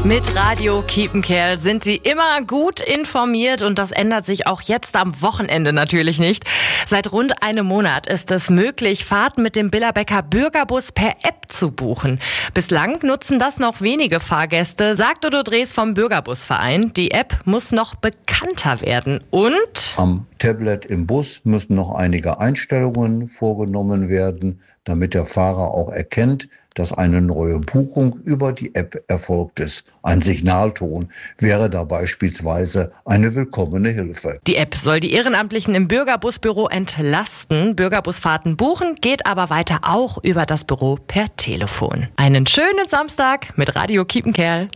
Mit Radio Kiepenkerl sind Sie immer gut informiert und das ändert sich auch jetzt am Wochenende natürlich nicht. Seit rund einem Monat ist es möglich, Fahrten mit dem Billerbecker Bürgerbus per App zu buchen. Bislang nutzen das noch wenige Fahrgäste, sagt Udo Drees vom Bürgerbusverein. Die App muss noch bekannter werden und am Tablet im Bus müssen noch einige Einstellungen vorgenommen werden, damit der Fahrer auch erkennt, dass eine neue Buchung über die App erfolgt ist. Ein Signalton wäre da beispielsweise eine willkommene Hilfe. Die App soll die Ehrenamtlichen im Bürgerbusbüro entlasten. Bürgerbusfahrten buchen geht aber weiter auch über das Büro per Telefon. Einen schönen Samstag mit Radio Kiepenkerl.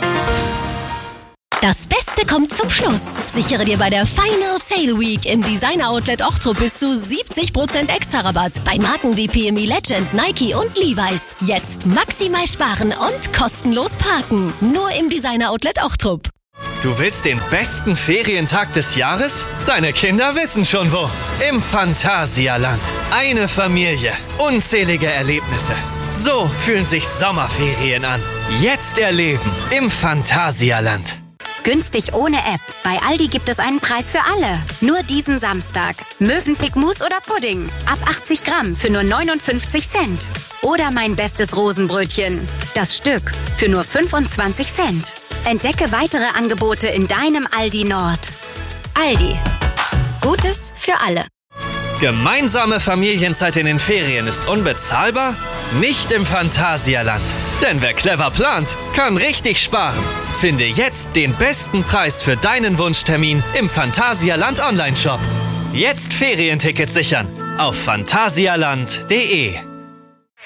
Das Beste kommt zum Schluss. Sichere dir bei der Final Sale Week im Designer Outlet Ochtrup bis zu 70% Extra-Rabatt bei Marken wie PME Legend, Nike und Levi's. Jetzt maximal sparen und kostenlos parken. Nur im Designer Outlet Ochtrup. Du willst den besten Ferientag des Jahres? Deine Kinder wissen schon wo. Im Phantasialand. Eine Familie, unzählige Erlebnisse. So fühlen sich Sommerferien an. Jetzt erleben im Phantasialand. Günstig ohne App. Bei Aldi gibt es einen Preis für alle. Nur diesen Samstag. Mövenpick Mousse oder Pudding. Ab 80 Gramm für nur 59 Cent. Oder mein bestes Rosenbrötchen. Das Stück für nur 25 Cent. Entdecke weitere Angebote in deinem Aldi Nord. Aldi. Gutes für alle. Gemeinsame Familienzeit in den Ferien ist unbezahlbar? Nicht im Phantasialand. Denn wer clever plant, kann richtig sparen. Finde jetzt den besten Preis für deinen Wunschtermin im Phantasialand Online-Shop. Jetzt Ferientickets sichern auf phantasialand.de.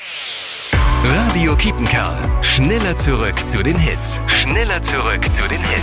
Radio Kiepenkerl. Schneller zurück zu den Hits.